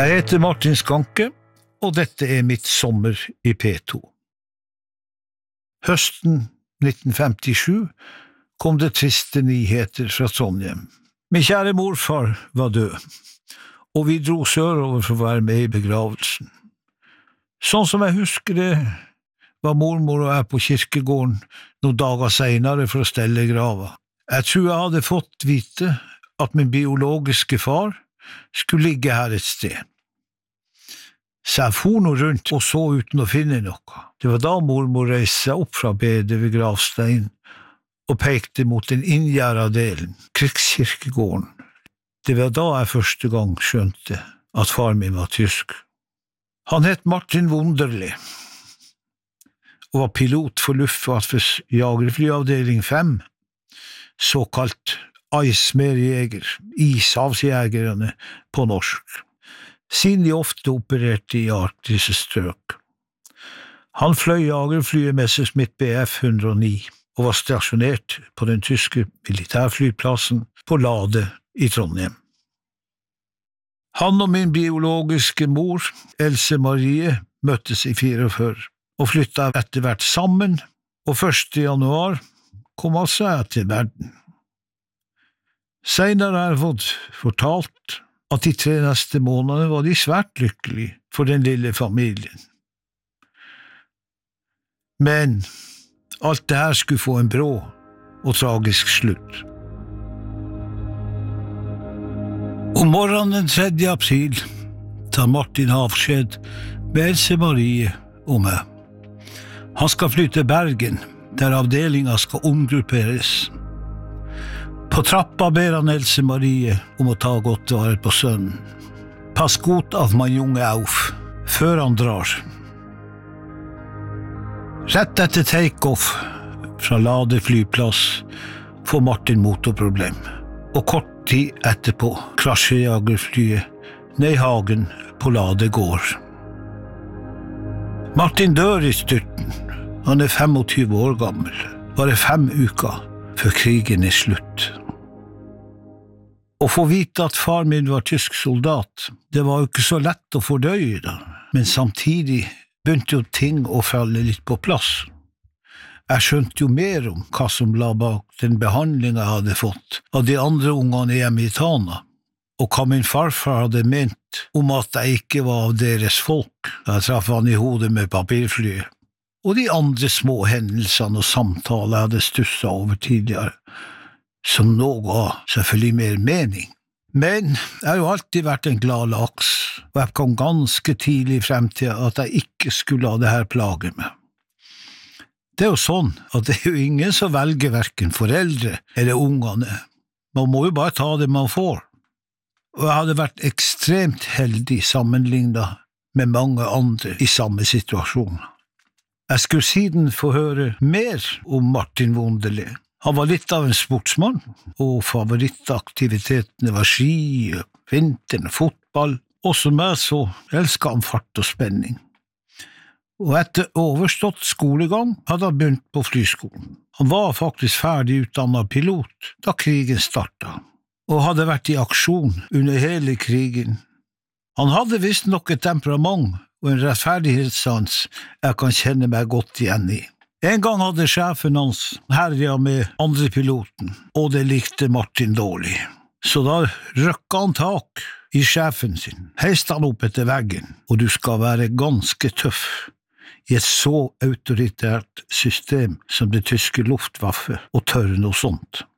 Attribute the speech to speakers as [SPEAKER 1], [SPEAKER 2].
[SPEAKER 1] Jeg heter Martin Skanke, og dette mitt sommer i P2. Høsten 1957 kom det triste nyheter fra Trondheim. Min kjære morfar var død, og vi dro sørover for å være med i begravelsen. Sånn som jeg husker det, var mormor og jeg på kirkegården noen dager senere for å stelle grava. Jeg tror jeg hadde fått vite at min biologiske far skulle ligge her et sted. Så jeg for noe rundt og så uten å finne noe. Det var da mormor reiste seg opp fra bedet ved gravsteinen og pekte mot den inngjerda delen, krigskirkegården. Det var da jeg første gang skjønte at far min var tysk. Han het Martin Wunderli og var pilot for Luftwaffes jagerflyavdeling 5, såkalt Eismeerjeger, ishavsjegerne på norsk, siden de ofte opererte i arktiske strøk. Han fløy jagerflyet Messerschmitt Bf 109 og var stasjonert på den tyske militærflyplassen på Lade i Trondheim. Han og min biologiske mor, Else Marie, møttes i 44 og flyttet etter hvert sammen, og 1. januar kom altså jeg til verden. Senere har jeg fått fortalt at de 3 neste månedene var de svært lykkelige for den lille familien. Men alt det her skulle få en brå og tragisk slutt. Om morgenen den 3. april tar Martin avskjed med Else Marie og meg. Han skal fly til Bergen, der avdelingen skal omgrupperes. På trappa ber han Else Marie om å ta godt vare på sønnen. Pass godt av min junge auf, før han drar. Rett etter take-off fra Lade flyplass får Martin motorproblem, og kort tid etterpå krasjer jagerflyet ned i hagen på Lade gård. Martin dør i styrten. Han 25 år gammel, bare 5 uker før krigen slutt. Å få vite at far min var tysk soldat, det var jo ikke så lett å fordøye da, men samtidig begynte jo ting å falle litt på plass. Jeg skjønte jo mer om hva som la bak den behandlingen jeg hadde fått av de andre ungene hjemme i Tana, og hva min farfar hadde ment om at jeg ikke var av deres folk da jeg traff han i hodet med papirflyet, og de andre små hendelsene og samtaler jeg hadde stusset over tidligere, som nå ga selvfølgelig mer mening. Men jeg har jo alltid vært en glad laks, og jeg kom ganske tidlig frem til at jeg ikke skulle la det her plage meg. Det er jo sånn at det er jo ingen som velger hverken foreldre eller ungene. Man må jo bare ta det man får. Og jeg hadde vært ekstremt heldig sammenlignet med mange andre i samme situasjon. Jeg skulle siden få høre mer om Martin Wunderli. Han var litt av en sportsmann, og favorittaktivitetene var ski, vinteren, fotball, og som meg så elsket han fart og spenning. Og etter overstått skolegang hadde han begynt på flyskolen. Han var faktisk ferdig utdannet pilot da krigen startet, og hadde vært i aksjon under hele krigen. Han hadde visst nok et temperament og en rettferdighetssans jeg kan kjenne meg godt igjen i. En gang hadde sjefen hans herjet med andre piloten, og det likte Martin dårlig. Så da røkket han tak i sjefen sin, heiste han opp etter veggen, og du skal være ganske tøff i et så autoritært system som det tyske Luftwaffe og tørre noe sånt.